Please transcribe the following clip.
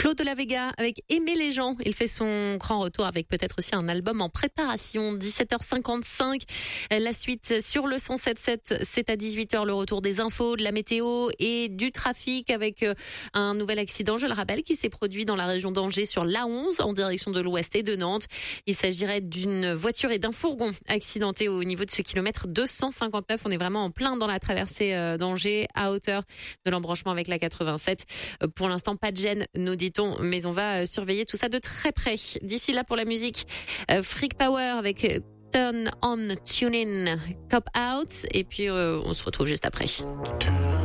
Flo de la Vega avec Aimer les gens. Il fait son grand retour avec peut-être aussi un album en préparation. 17h55. La suite sur le 107.7. C'est à 18h le retour des infos, de la météo et du trafic avec un nouvel accident, je le rappelle, qui s'est produit dans la région d'Angers sur l'A11 en direction de l'ouest et de Nantes. Il s'agirait d'une voiture et d'un fourgon accidentés au niveau de ce kilomètre 259. On est vraiment en plein dans la traversée d'Angers à hauteur de l'embranchement avec la 87. Pour l'instant, pas de gêne, nous dit-on, mais on va surveiller tout ça de très près. D'ici là, pour la musique, Freak Power avec Turn On, Tune In, Cop Out, et puis on se retrouve juste après.